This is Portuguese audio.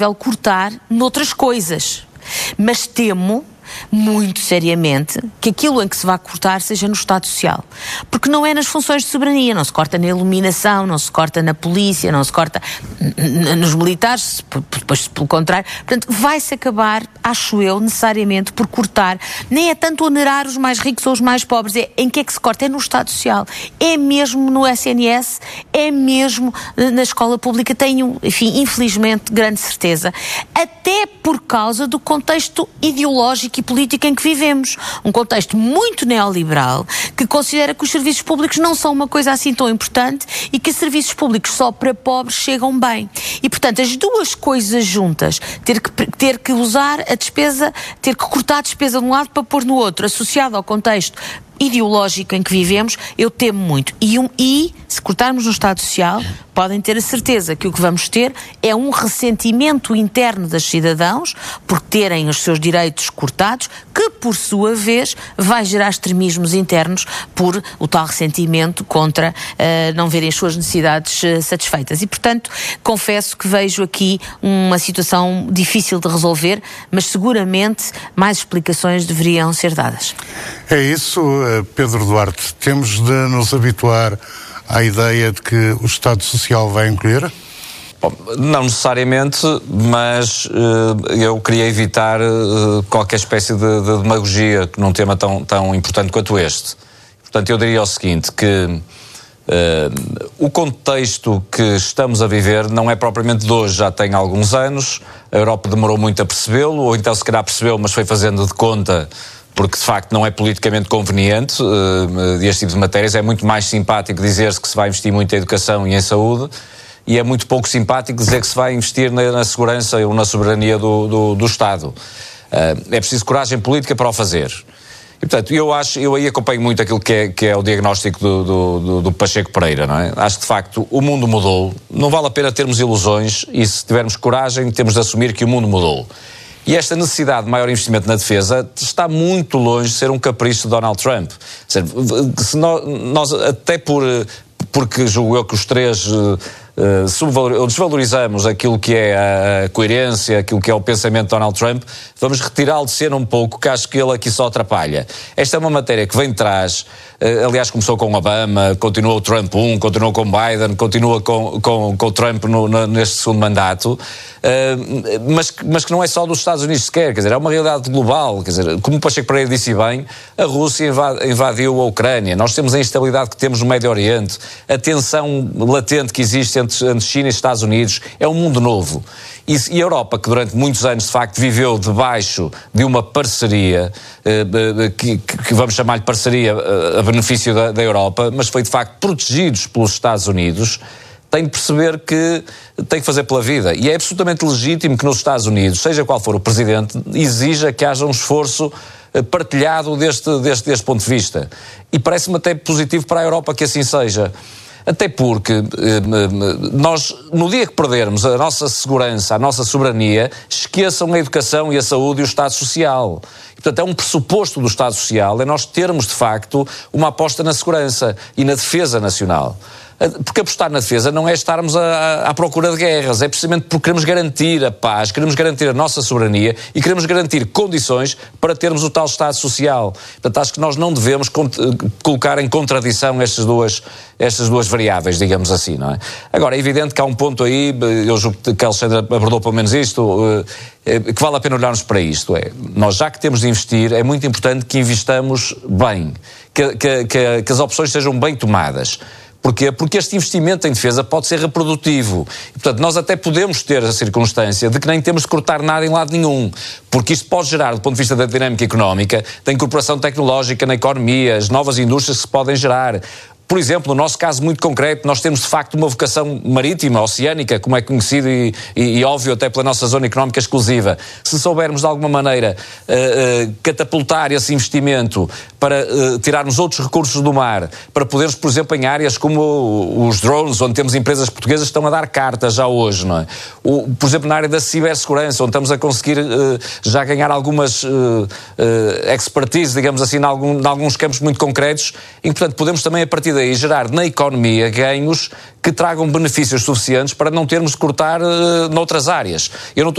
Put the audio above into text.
cortar noutras coisas. Mas temo, muito seriamente, que aquilo em que se vai cortar seja no Estado Social. Porque não é nas funções de soberania, não se corta na iluminação, não se corta na polícia, não se corta nos militares, depois pelo contrário. Portanto, vai-se acabar, acho eu, necessariamente por cortar. Nem é tanto onerar os mais ricos ou os mais pobres, é em que é que se corta? É no Estado Social. É mesmo no SNS, é mesmo na escola pública, tenho, enfim, infelizmente, grande certeza. Até por causa do contexto ideológico e política em que vivemos. Um contexto muito neoliberal que considera que os serviços públicos não são uma coisa assim tão importante e que serviços públicos só para pobres chegam bem. E, portanto, as duas coisas juntas, ter que usar a despesa, ter que cortar a despesa de um lado para pôr no outro, associado ao contexto ideológico em que vivemos, eu temo muito. E se cortarmos no Estado Social, podem ter a certeza que o que vamos ter é um ressentimento interno dos cidadãos por terem os seus direitos cortados, que por sua vez vai gerar extremismos internos por o tal ressentimento contra não verem as suas necessidades satisfeitas. E, portanto, confesso que vejo aqui uma situação difícil de resolver, mas seguramente mais explicações deveriam ser dadas. É isso, Pedro Duarte. Temos de nos habituar à ideia de que o Estado Social vai encolher? Bom, não necessariamente, mas eu queria evitar qualquer espécie de demagogia num tema tão importante quanto este. Portanto, eu diria o seguinte, que o contexto que estamos a viver não é propriamente de hoje, já tem alguns anos, a Europa demorou muito a percebê-lo, ou então se calhar percebeu, mas foi fazendo de conta, porque de facto não é politicamente conveniente este tipo de matérias. É muito mais simpático dizer-se que se vai investir muito em educação e em saúde, e é muito pouco simpático dizer que se vai investir na segurança ou na soberania do Estado. É preciso coragem política para o fazer. E, portanto, eu aí acompanho muito aquilo que é o diagnóstico do Pacheco Pereira, não é? Acho que de facto o mundo mudou, não vale a pena termos ilusões, e se tivermos coragem temos de assumir que o mundo mudou. E esta necessidade de maior investimento na defesa está muito longe de ser um capricho de Donald Trump. Se nós até porque julgo eu que os três desvalorizamos aquilo que é a coerência, aquilo que é o pensamento de Donald Trump, vamos retirá-lo de cena um pouco, que acho que ele aqui só atrapalha. Esta é uma matéria que vem de trás, aliás começou com Obama, continua o Trump 1, continua com Biden, continua com o Trump neste segundo mandato, mas que não é só dos Estados Unidos sequer, quer dizer, é uma realidade global, quer dizer, como o Pacheco Pereira disse bem, a Rússia invadiu a Ucrânia, nós temos a instabilidade que temos no Médio Oriente, a tensão latente que existe entre China e Estados Unidos, é um mundo novo. E a Europa, que durante muitos anos de facto viveu debaixo de uma parceria, que vamos chamar-lhe parceria a benefício da Europa, mas foi de facto protegidos pelos Estados Unidos, tem de perceber que tem que fazer pela vida. E é absolutamente legítimo que nos Estados Unidos, seja qual for o presidente, exija que haja um esforço partilhado deste ponto de vista. E parece-me até positivo para a Europa que assim seja. Até porque nós, no dia que perdermos a nossa segurança, a nossa soberania, esqueçam a educação e a saúde e o Estado Social. E, portanto, é um pressuposto do Estado Social, é nós termos, de facto, uma aposta na segurança e na defesa nacional. Porque apostar na defesa não é estarmos à procura de guerras, é precisamente porque queremos garantir a paz, queremos garantir a nossa soberania e queremos garantir condições para termos o tal Estado Social. Portanto, acho que nós não devemos colocar em contradição estas duas variáveis, digamos assim, não é? Agora, é evidente que há um ponto aí, eu julgo que a Alexandra abordou pelo menos isto, que vale a pena olharmos para isto. Nós, já que temos de investir, é muito importante que investamos bem, que as opções sejam bem tomadas. Porquê? Porque este investimento em defesa pode ser reprodutivo. E, portanto, nós até podemos ter a circunstância de que nem temos de cortar nada em lado nenhum. Porque isto pode gerar, do ponto de vista da dinâmica económica, da incorporação tecnológica na economia, as novas indústrias que se podem gerar. Por exemplo, no nosso caso muito concreto, nós temos de facto uma vocação marítima, oceânica, como é conhecido e óbvio até pela nossa zona económica exclusiva. Se soubermos de alguma maneira catapultar esse investimento para tirarmos outros recursos do mar, para podermos, por exemplo, em áreas como os drones, onde temos empresas portuguesas que estão a dar cartas já hoje, não é? Por exemplo, na área da cibersegurança, onde estamos a conseguir já ganhar algumas expertise, digamos assim, em alguns campos muito concretos, e, portanto, podemos também, a partir daí, gerar na economia ganhos que tragam benefícios suficientes para não termos de cortar noutras áreas. Eu não estou